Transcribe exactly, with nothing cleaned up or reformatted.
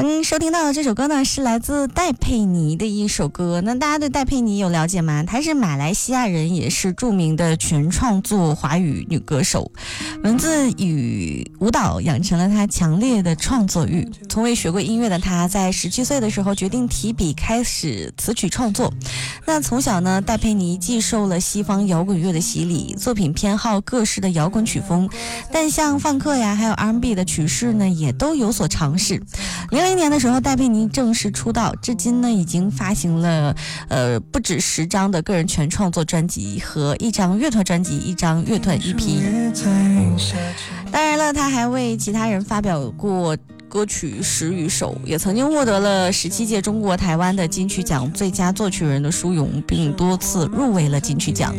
刚刚收听到的这首歌呢，是来自戴佩妮的一首歌。那大家对戴佩妮有了解吗？她是马来西亚人，也是著名的全创作华语女歌手。文字与舞蹈养成了她强烈的创作欲。从未学过音乐的她，在十七岁的时候决定提笔开始词曲创作。那从小呢，戴佩妮既受了西方摇滚乐的洗礼，作品偏好各式的摇滚曲风，但像放克呀，还有 R and B 的曲式呢，也都有所尝试。零零年的时候，戴佩妮正式出道，至今呢已经发行了呃不止十张的个人全创作专辑和一张乐团专辑，一张乐团 E P。当然了，他还为其他人发表过歌曲十余首，也曾经获得了十七届中国台湾的金曲奖最佳作曲人的殊荣，并多次入围了金曲奖。